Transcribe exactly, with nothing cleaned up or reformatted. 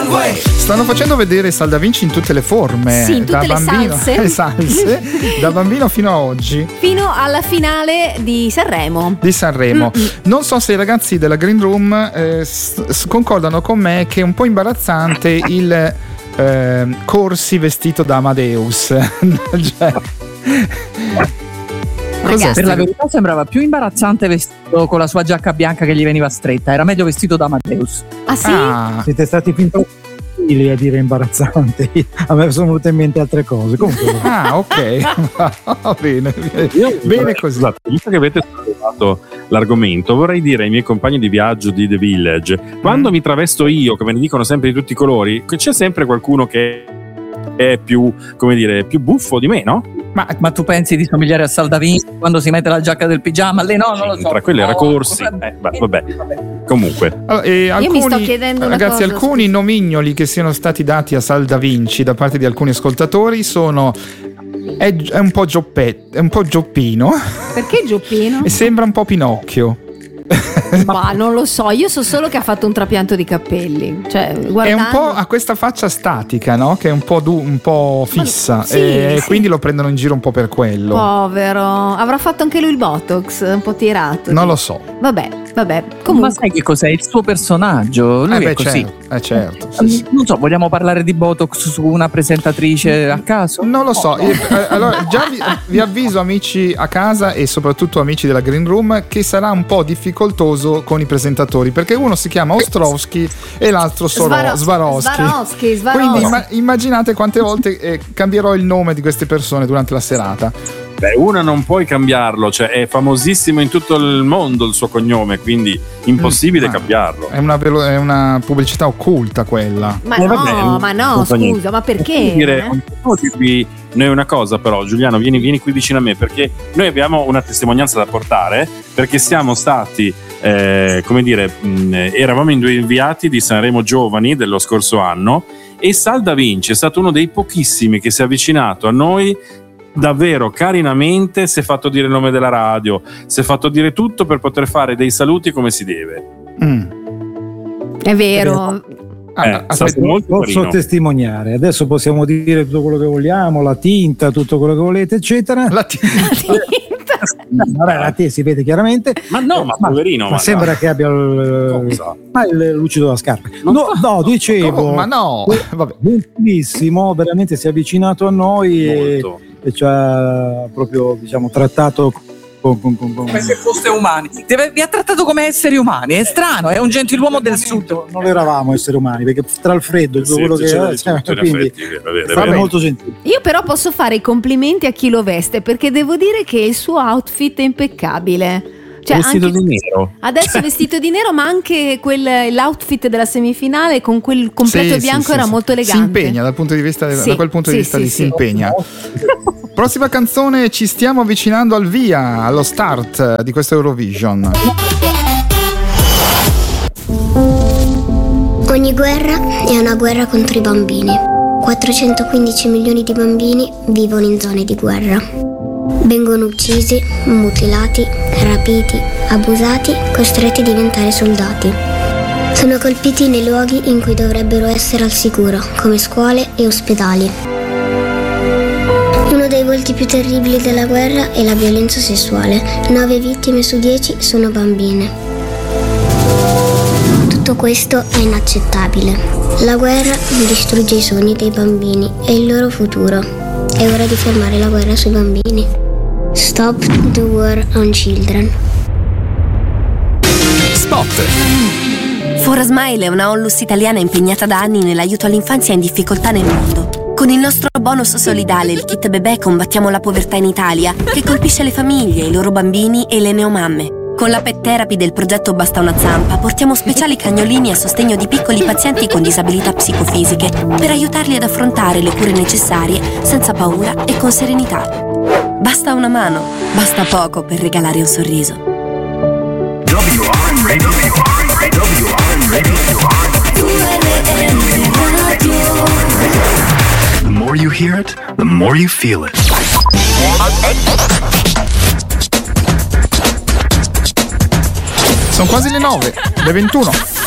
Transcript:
Stanno facendo vedere Sal Da Vinci in tutte le forme. Sì, in tutte da le bambino, salse. le salse da bambino fino a oggi. Fino alla finale di Sanremo. Di Sanremo. Mm-mm. Non so se i ragazzi della Green Room eh, s- s- concordano con me che è un po' imbarazzante il eh, Corsi vestito da Amadeus. Cioè, cos'è Per la sto- verità sembrava più imbarazzante vestito con la sua giacca bianca che gli veniva stretta, era meglio vestito da Amadeus. Ah sì? Ah, Siete stati fin troppo a dire imbarazzante. A me sono venute in mente altre cose. Comunque, ah, ok. Va bene, Io, bene così. Scusate, visto che avete sollevato l'argomento, vorrei dire ai miei compagni di viaggio di The Village, quando Mm. mi travesto io, che me ne dicono sempre di tutti i colori, che c'è sempre qualcuno che è più, come dire, più buffo di me, no? Ma, Ma tu pensi di somigliare a Sal Da Vinci quando si mette la giacca del pigiama? Lei no, non lo so. Tra quelli era Oh, Corsi. Eh, beh, vabbè. Comunque, allora, eh, alcuni, mi sto chiedendo una ragazzi, cosa, alcuni scusa. nomignoli che siano stati dati a Sal Da Vinci da parte di alcuni ascoltatori sono è, è un po' Gioppetto, è un po' Gioppino Perché Gioppino? e sembra un po' Pinocchio. Ma non lo so, io so solo che ha fatto un trapianto di capelli. Cioè, È guardando... un po' ha questa faccia statica, no? Che è un po', du- un po' fissa, Sì, e sì. quindi lo prendono in giro un po' per quello. Povero, avrà fatto anche lui il botox, un po' tirato. Non lo so. Vabbè, vabbè. Ma Comunque, sai che cos'è? Il suo personaggio. Lui Eh beh, è così. certo, eh, certo, sì, sì. Non so, vogliamo parlare di botox su una presentatrice a caso? Non lo so, io- eh, allora già vi, vi avviso amici a casa e soprattutto amici della Green Room che sarà un po' difficoltoso con i presentatori perché uno si chiama Ostrowski e l'altro Soro- Svaro- Svarowski. Svarowski, Svarowski. Quindi imma- immaginate quante volte eh, cambierò il nome di queste persone durante la serata. beh, una non puoi cambiarlo, cioè è famosissimo in tutto il mondo il suo cognome, quindi impossibile Mm, ah. cambiarlo. È una, velo- è una pubblicità occulta quella. ma Eh, no, vabbè, ma no, non fa scusa, niente. ma perché? Posso dire, eh? posso dirvi noi una cosa però, Giuliano, vieni, vieni qui vicino a me perché noi abbiamo una testimonianza da portare perché siamo stati, eh, come dire, mh, eravamo in due inviati di Sanremo Giovani dello scorso anno e Sal Da Vinci è stato uno dei pochissimi che si è avvicinato a noi davvero carinamente, si è fatto dire il nome della radio, si è fatto dire tutto per poter fare dei saluti come si deve. Mm. È vero. Ah, Eh, aspetta, stato molto posso carino. testimoniare. Adesso possiamo dire tutto quello che vogliamo, la tinta, tutto quello che volete, eccetera. la t- Vabbè, la te si vede chiaramente. Ma no, ma poverino, Ma ma sembra che abbia il, Cosa? ma il lucido della scarpa. Non No, fa- no, dicevo. ma no, vabbè. Bellissimo, veramente si è avvicinato a noi e, molto. e ci ha proprio, diciamo, trattato con, con, con, con- Come se foste umani. Deve- vi ha trattato come esseri umani, è strano, è un gentiluomo del sud. Non eravamo esseri umani perché tra il freddo e tutto Sì, quello che c'era è, di cioè, tutto, in quindi effetti, è vero, è vero, è era vero. molto gentile. Io però posso fare i complimenti a chi lo veste perché devo dire che il suo outfit è impeccabile. Cioè, Vestito anche- di nero. Adesso è vestito di nero, ma anche quel, l'outfit della semifinale con quel completo Sì, sì, bianco sì, era sì. molto elegante. Si impegna dal punto di vista Sì, da quel punto di sì, vista sì, di sì. si impegna. Prossima canzone, ci stiamo avvicinando al via, allo start di questo Eurovision. Ogni guerra è una guerra contro i bambini. quattrocentoquindici milioni di bambini vivono in zone di guerra. Vengono uccisi, mutilati, rapiti, abusati, costretti a diventare soldati. Sono colpiti nei luoghi in cui dovrebbero essere al sicuro, come scuole e ospedali. Uno dei volti più terribili della guerra è la violenza sessuale. Nove vittime su dieci sono bambine. Tutto questo è inaccettabile. La guerra distrugge i sogni dei bambini e il loro futuro. È ora di fermare la guerra sui bambini. Stop the war on children. Spot. For a Smile è una onlus italiana impegnata da anni nell'aiuto all'infanzia in difficoltà nel mondo. Con il nostro bonus solidale, il kit bebè, combattiamo la povertà in Italia, che colpisce le famiglie, i loro bambini e le neomamme. Con la pet therapy del progetto Basta una zampa portiamo speciali cagnolini a sostegno di piccoli pazienti con disabilità psicofisiche per aiutarli ad affrontare le cure necessarie senza paura e con serenità. Basta una mano, basta poco per regalare un sorriso. W R N Radio. W R N Radio. The more you hear it, the more you feel it. Sono quasi le nove, le ventuno.